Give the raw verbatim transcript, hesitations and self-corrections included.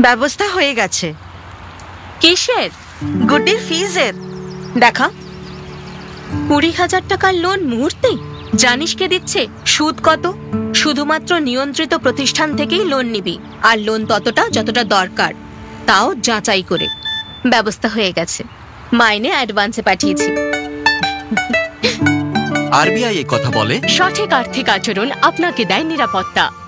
ব্যবস্থা হয়ে গেছে। কিসের? গুড্ডির ফিজের। দেখা। কুড়ি হাজার টাকার লোন মুহূর্তেই? জানিস কে দিচ্ছে, সুদ কত? শুধুমাত্র নিয়ন্ত্রিত প্রতিষ্ঠান থেকেই লোন নিবি, আর লোন ততটা যতটা দরকার, তাও যাচাই করে। ব্যবস্থা হয়ে গেছে, মাইনে অ্যাডভান্সে পাঠিয়েছি। আরবিআই এ কথা বলে, সঠিক আর্থিক আচরণ আপনাকে দেয় নিরাপত্তা।